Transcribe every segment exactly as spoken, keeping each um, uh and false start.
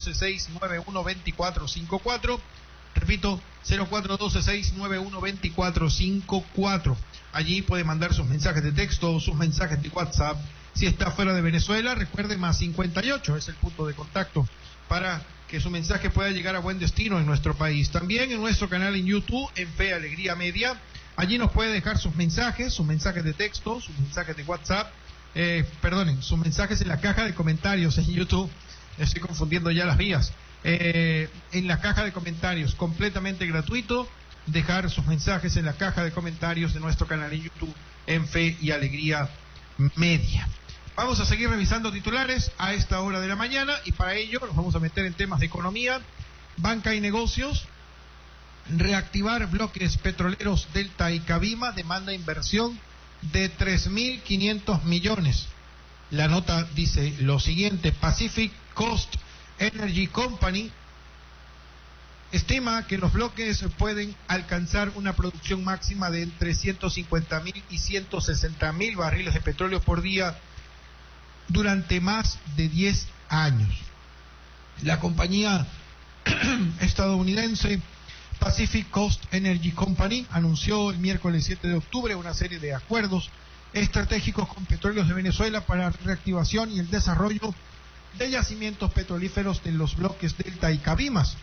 seis nueve uno dos cuatro cinco cuatro. Repito, cero cuatro uno dos seis nueve uno dos cuatro cinco cuatro. Allí puede mandar sus mensajes de texto o sus mensajes de WhatsApp. Si está fuera de Venezuela, recuerde más cincuenta y ocho, es el punto de contacto para que su mensaje pueda llegar a buen destino en nuestro país. También en nuestro canal en YouTube, en Fe Alegría Media, allí nos puede dejar sus mensajes, sus mensajes de texto, sus mensajes de WhatsApp, eh, perdonen, sus mensajes en la caja de comentarios en YouTube. Estoy confundiendo ya las vías. Eh, en la caja de comentarios, completamente gratuito, dejar sus mensajes en la caja de comentarios de nuestro canal en YouTube, en Fe y Alegría Media. Vamos a seguir revisando titulares a esta hora de la mañana y para ello nos vamos a meter en temas de economía, banca y negocios. Reactivar bloques petroleros Delta y Cabima demanda inversión de tres mil quinientos millones. La nota dice lo siguiente: Pacific Coast Energy Company estima que los bloques pueden alcanzar una producción máxima de entre ciento cincuenta mil y ciento sesenta mil barriles de petróleo por día durante más de diez años. La compañía estadounidense Pacific Coast Energy Company anunció el miércoles siete de octubre una serie de acuerdos estratégicos con Petróleos de Venezuela para la reactivación y el desarrollo de yacimientos petrolíferos de los bloques Delta y Cabimas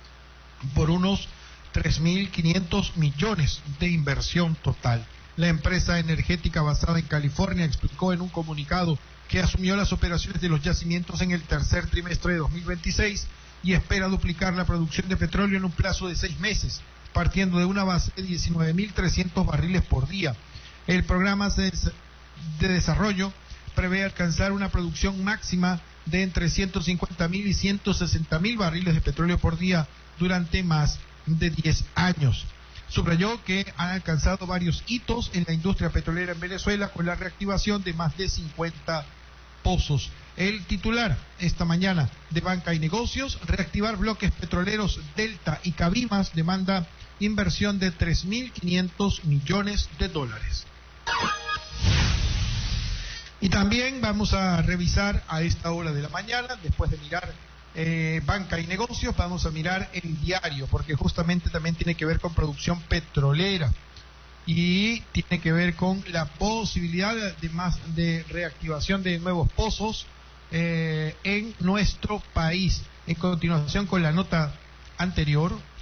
por unos tres mil quinientos millones de inversión total. La empresa energética basada en California explicó en un comunicado que asumió las operaciones de los yacimientos en el tercer trimestre de dos mil veintiséis y espera duplicar la producción de petróleo en un plazo de seis meses, partiendo de una base de diecinueve mil trescientos barriles por día. El programa de desarrollo prevé alcanzar una producción máxima de entre ciento cincuenta mil y ciento sesenta mil barriles de petróleo por día durante más de diez años. Subrayó que han alcanzado varios hitos en la industria petrolera en Venezuela con la reactivación de más de cincuenta pozos. El titular esta mañana de Banca y Negocios: reactivar bloques petroleros Delta y Cabimas demanda inversión de tres mil quinientos millones de dólares. Y también vamos a revisar a esta hora de la mañana, después de mirar eh, Banca y Negocios, vamos a mirar el diario, porque justamente también tiene que ver con producción petrolera y tiene que ver con la posibilidad de más de reactivación de nuevos pozos eh, en nuestro país. En continuación con la nota anterior,